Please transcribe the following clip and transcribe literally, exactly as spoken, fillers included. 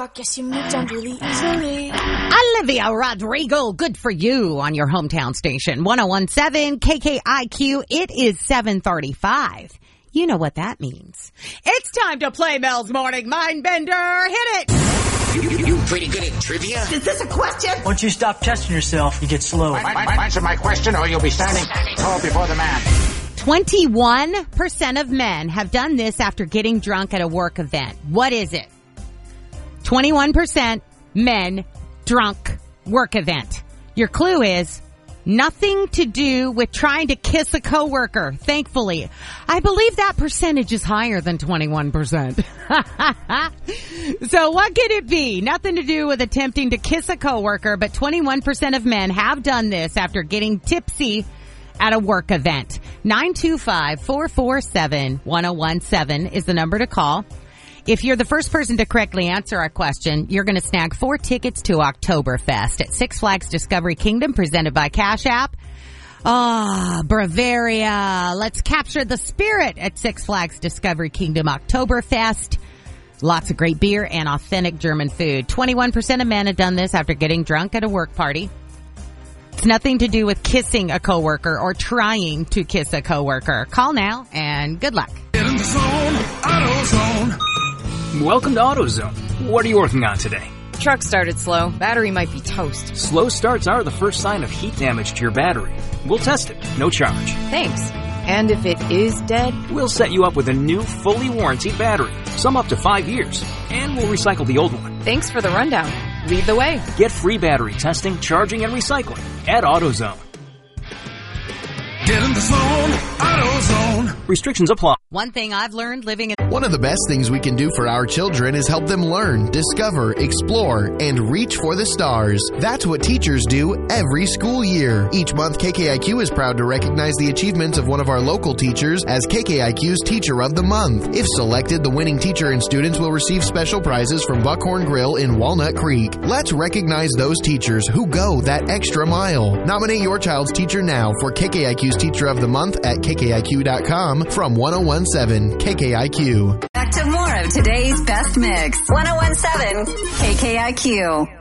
talk. Guess you moved on really easily. Olivia Rodrigo, good for you on your hometown station. one oh one seven K K I Q. It is seven thirty-five. You know what that means. It's time to play Mel's Morning Mind Bender. Hit it. You, you pretty good at trivia? Is this a question? Once you stop testing yourself, you get slow. My, my, my, answer my question or you'll be standing tall before the man. twenty-one percent of men have done this after getting drunk at a work event. What is it? twenty-one percent men drunk work event. Your clue is nothing to do with trying to kiss a coworker. Thankfully, I believe that percentage is higher than twenty-one percent. So what could it be? Nothing to do with attempting to kiss a coworker, but twenty-one percent of men have done this after getting tipsy at a work event. nine two five, four four seven, one oh one seven is the number to call. If you're the first person to correctly answer our question, you're going to snag four tickets to Oktoberfest at Six Flags Discovery Kingdom, presented by Cash App. Ah, Bavaria. Let's capture the spirit at Six Flags Discovery Kingdom Oktoberfest. Lots of great beer and authentic German food. twenty-one percent of men have done this after getting drunk at a work party. It's nothing to do with kissing a coworker or trying to kiss a coworker. Call now and good luck. Get in the zone, AutoZone. Welcome to AutoZone. What are you working on today? Truck started slow. Battery might be toast. Slow starts are the first sign of heat damage to your battery. We'll test it. No charge. Thanks. And if it is dead? We'll set you up with a new, fully warranted battery. Some up to five years. And we'll recycle the old one. Thanks for the rundown. Lead the way. Get free battery testing, charging, and recycling at AutoZone. Get in the zone, AutoZone. Restrictions apply. One thing I've learned living in... One of the best things we can do for our children is help them learn, discover, explore, and reach for the stars. That's what teachers do every school year. Each month, K K I Q is proud to recognize the achievements of one of our local teachers as K K I Q's Teacher of the Month. If selected, the winning teacher and students will receive special prizes from Buckhorn Grill in Walnut Creek. Let's recognize those teachers who go that extra mile. Nominate your child's teacher now for K K I Q's Teacher of the Month at K K I Q dot com from one oh one seven K K I Q. Back to more of today's best mix. one oh one seven K K I Q.